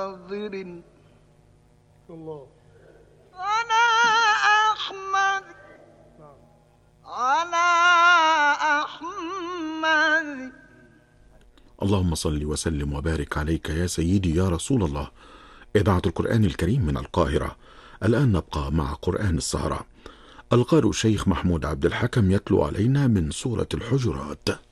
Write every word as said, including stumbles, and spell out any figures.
ناظر الله على أحمد على أحمد. اللهم صل وسلم وبارك عليك يا سيدي يا رسول الله. إذاعة القرآن الكريم من القاهرة. الآن نبقى مع قرآن السهرة. القارئ الشيخ محمود عبد الحكم يتلو علينا من سورة الحجرات.